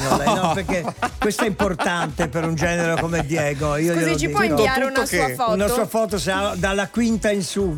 seno lei, no? Perché questo è importante per un genere come Diego. Io Scusi, ci può inviare una sua foto? Una sua foto dalla quinta in su.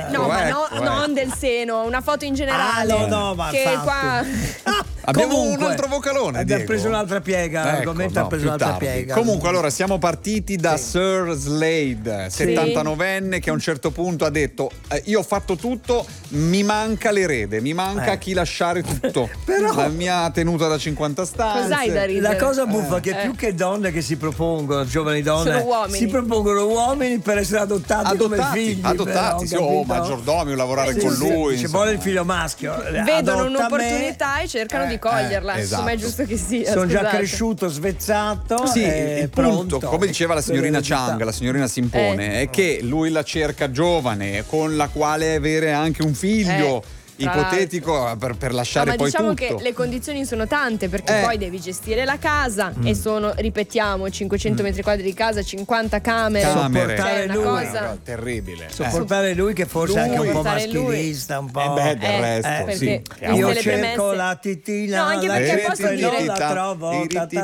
Non del seno, una foto in generale. No, ma che qua abbiamo un altro vocalone. Ha preso un'altra piega. L'argomento ha preso un'altra piega. Comunque, allora siamo partiti da Sir Slade, 79enne, che a un certo punto ha detto: io ho fatto tutto, mi manca l'erede, mi manca chi lasciare tutto. Però la mia tenuta da 50 stanze. Cos'hai da ridere? La cosa buffa è che più che donne che si propongono, giovani donne, si propongono uomini per essere adottati come figli. Adottati, maggiordomo, lavorare con lui. Ci vuole il figlio maschio. Vedono un'opportunità e cercano di coglierla. Insomma, è giusto che sia. Sono già cresciuto, svezzato. Sì, il punto, come diceva la signorina Chang, la signorina Simpone, è che lui la cerca giovane, con la quale avere anche un figlio. Ipotetico per lasciare poi diciamo tutto. che le condizioni sono tante, perché poi devi gestire la casa e sono, ripetiamo, 500 metri quadri di casa, 50 camere. Sopportare una lui cosa terribile. Sopportare lui che forse è anche un po' maschilista, un po'. Del resto, perché io cerco la titina. No, anche perché posso dire la trovo.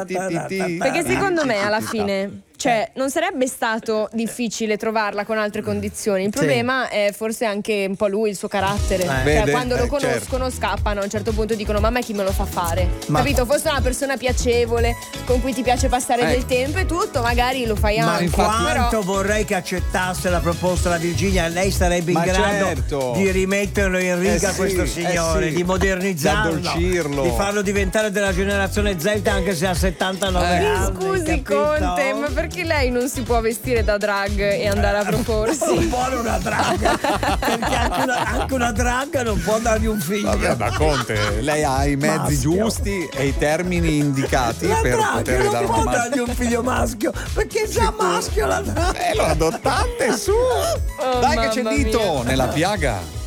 Perché secondo me alla fine non sarebbe stato difficile trovarla con altre condizioni. Il problema è forse anche un po' lui, il suo carattere. Quando lo conoscono scappano, a un certo punto dicono: ma a me chi me lo fa fare? Capito? Fosse una persona piacevole con cui ti piace passare del tempo e tutto, magari lo fai anche. Ma quanto vorrei che accettasse la proposta la Virginia, lei sarebbe in grado di rimetterlo in riga questo signore, di modernizzarlo, di addolcirlo, di farlo diventare della generazione Z anche se ha 79 anni. Scusi, Conte, ma perché lei non si può vestire da drag e andare a proporsi? Non vuole una draga, perché anche una draga non può dargli un figlio. Vabbè, ma Conte, lei ha i mezzi giusti e i termini indicati per poter dare non può dargli un figlio maschio, perché è già maschio la draga. Lo adottate su. Dai che c'è dito nella piaga.